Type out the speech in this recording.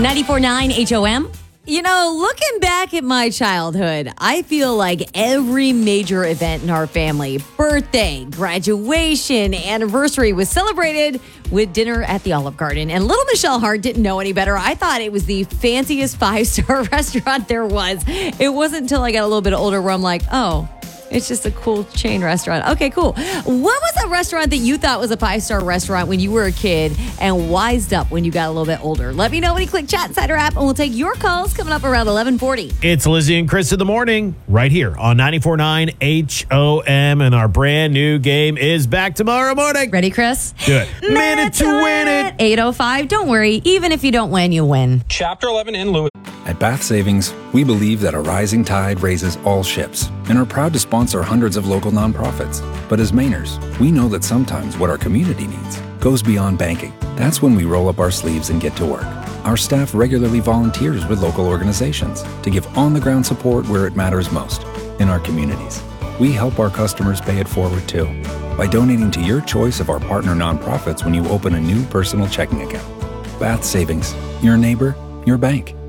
94.9 HOM. You know, looking back at my childhood, I feel like every major event in our family, birthday, graduation, anniversary, was celebrated with dinner at the Olive Garden. And little Michelle Hart didn't know any better. I thought it was the fanciest 5-star restaurant there was. It wasn't until I got a little bit older where I'm like, oh, it's just a cool chain restaurant. Okay, cool. What was a restaurant that you thought was a 5-star restaurant when you were a kid and wised up when you got a little bit older? Let me know when you click Chat Inside our app, and we'll take your calls coming up around 11:40. It's Lizzie and Chris in the morning, right here on 94.9 HOM, and our brand new game is back tomorrow morning. Ready, Chris? Do it. Minute to win it. 8:05. Don't worry. Even if you don't win, you win. Chapter 11 in Louis. At Bath Savings, we believe that a rising tide raises all ships and are proud to sponsor hundreds of local nonprofits. But as Mainers, we know that sometimes what our community needs goes beyond banking. That's when we roll up our sleeves and get to work. Our staff regularly volunteers with local organizations to give on-the-ground support where it matters most, in our communities. We help our customers pay it forward too, by donating to your choice of our partner nonprofits when you open a new personal checking account. Bath Savings, your neighbor, your bank.